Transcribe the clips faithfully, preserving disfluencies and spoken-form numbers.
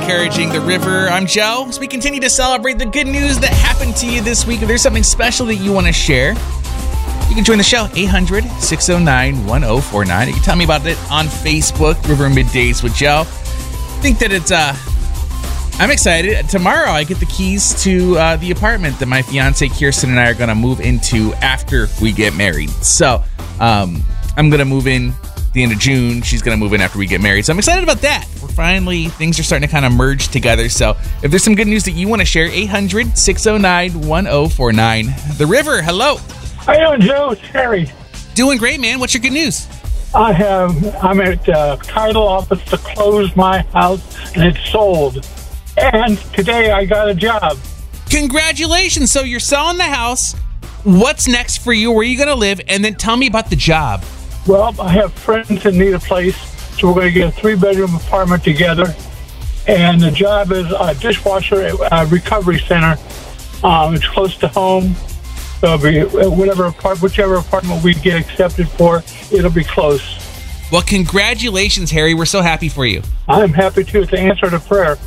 encouraging the river. I'm Joe. As we continue to celebrate the good news that happened to you this week, if there's something special that you want to share, you can join the show, eight hundred, six oh nine, one oh four nine. You can tell me about it on Facebook, River Middays with Joe. I think that it's, uh, I'm excited. Tomorrow I get the keys to uh, the apartment that my fiance Kirsten and I are going to move into after we get married. So um, I'm going to move in the end of June. She's going to move in after we get married. So I'm excited about that. We're finally, things are starting to kind of merge together. So if there's some good news that you want to share, eight hundred, six oh nine, one oh four nine. The River, hello. How you doing, Joe? It's Harry. Doing great, man. What's your good news? I have, I'm at the title office to close my house, and it's sold. And today I got a job. Congratulations. So you're selling the house. What's next for you? Where are you going to live? And then tell me about the job. Well, I have friends that need a place, so we're going to get a three-bedroom apartment together. And the job is a dishwasher uh, recovery center. Um, it's close to home. So it'll be whatever apart, whichever apartment we get accepted for, it'll be close. Well, congratulations, Harry. We're so happy for you. I'm happy, too. It's the answer to prayer.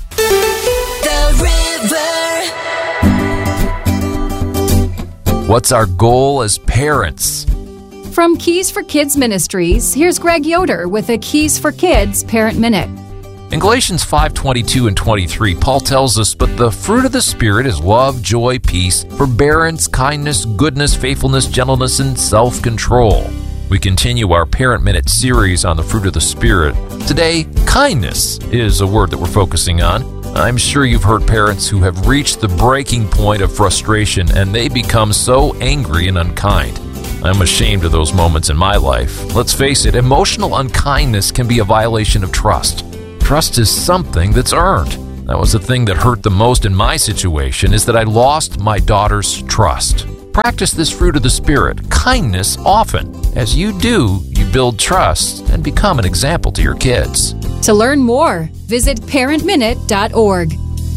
The River. What's our goal as parents? From Keys for Kids Ministries, here's Greg Yoder with a Keys for Kids Parent Minute. In Galatians five twenty-two and twenty-three, Paul tells us, "But the fruit of the Spirit is love, joy, peace, forbearance, kindness, goodness, faithfulness, gentleness, and self-control." We continue our Parent Minute series on the fruit of the Spirit. Today, kindness is a word that we're focusing on. I'm sure you've heard parents who have reached the breaking point of frustration and they become so angry and unkind. I'm ashamed of those moments in my life. Let's face it, emotional unkindness can be a violation of trust. Trust is something that's earned. That was the thing that hurt the most in my situation, is that I lost my daughter's trust. Practice this fruit of the Spirit, kindness, often. As you do, you build trust and become an example to your kids. To learn more, visit parent minute dot org.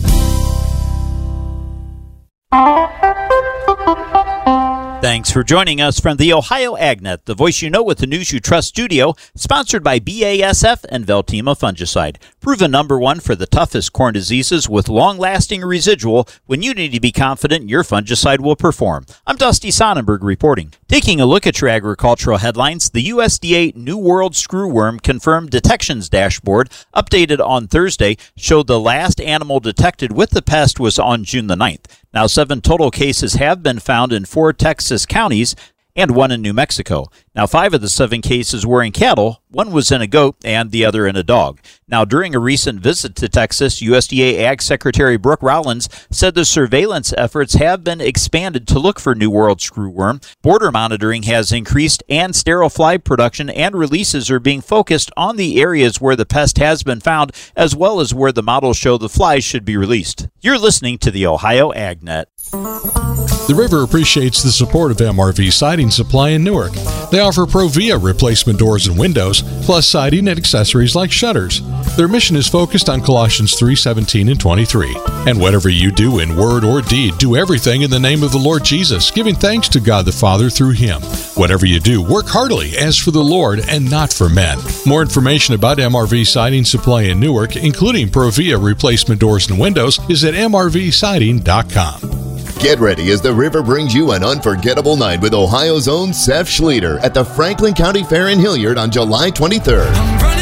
Thanks for joining us from the Ohio AgNet, the voice you know with the news you trust studio, sponsored by B A S F and Veltima Fungicide. Proven number one for the toughest corn diseases with long-lasting residual when you need to be confident your fungicide will perform. I'm Dusty Sonnenberg reporting. Taking a look at your agricultural headlines, the U S D A New World Screwworm Confirmed Detections Dashboard, updated on Thursday, showed the last animal detected with the pest was on June the ninth. Now, seven total cases have been found in four Texas counties and one in New Mexico. Now, five of the seven cases were in cattle, one was in a goat, and the other in a dog. Now, during a recent visit to Texas, U S D A Ag Secretary Brooke Rollins said the surveillance efforts have been expanded to look for New World Screwworm. Border monitoring has increased, and sterile fly production and releases are being focused on the areas where the pest has been found, as well as where the models show the flies should be released. You're listening to the Ohio AgNet. The River appreciates the support of M R V Siding Supply in Newark. They offer Provia replacement doors and windows, plus siding and accessories like shutters. Their mission is focused on Colossians three seventeen and twenty-three. And whatever you do in word or deed, do everything in the name of the Lord Jesus, giving thanks to God the Father through Him. Whatever you do, work heartily as for the Lord and not for men. More information about M R V Siding Supply in Newark, including Provia replacement doors and windows, is at m r v siding dot com. Get ready as the River brings you an unforgettable night with Ohio's own Seth Schlueter at the Franklin County Fair in Hilliard on July twenty-third.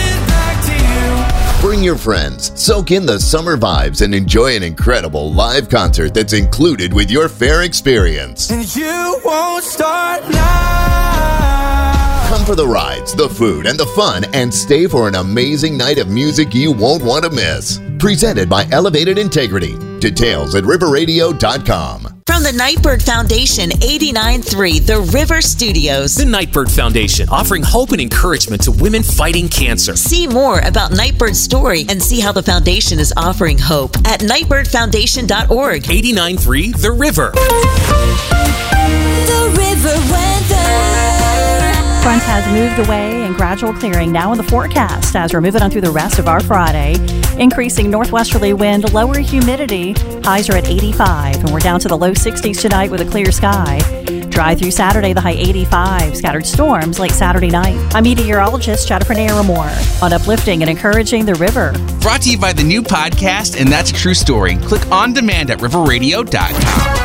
Bring your friends, soak in the summer vibes, and enjoy an incredible live concert that's included with your fair experience. And you won't start now. Come for the rides, the food, and the fun, and stay for an amazing night of music you won't want to miss. Presented by Elevated Integrity. Details at river radio dot com. From the Nightbird Foundation, eighty-nine point three The River Studios. The Nightbird Foundation, offering hope and encouragement to women fighting cancer. See more about Nightbird's story and see how the foundation is offering hope at nightbird foundation dot org. eighty-nine point three The River. The River weather. Front has moved away and gradual clearing now in the forecast as we're moving on through the rest of our Friday. Increasing northwesterly wind, lower humidity. Highs are at eighty-five, and we're down to the low sixties tonight with a clear sky. Dry through Saturday, the high eighty-five. Scattered storms late Saturday night. I'm meteorologist Jennifer Naramore on uplifting and encouraging the river. Brought to you by the new podcast, And That's a True Story. Click on demand at river radio dot com.